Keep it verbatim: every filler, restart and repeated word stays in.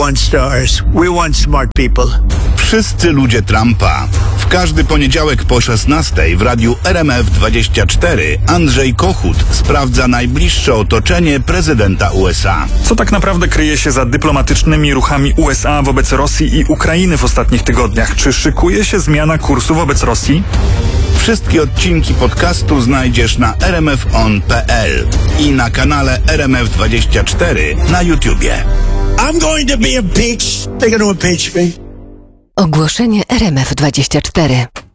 want stars. We want smart people. Wszyscy ludzie Trumpa. W każdy poniedziałek po szesnastej w radiu R M F dwadzieścia cztery Andrzej Kochut sprawdza najbliższe otoczenie prezydenta U S A. Co tak naprawdę kryje się za dyplomatycznymi ruchami U S A wobec Rosji i Ukrainy w ostatnich tygodniach? Czy szykuje się zmiana kursu wobec Rosji? Wszystkie odcinki podcastu znajdziesz na r m f on kropka p l i na kanale R M F dwadzieścia cztery na YouTubie. I'm going to be impeached. They're going to impeach me. Ogłoszenie R M F dwadzieścia cztery.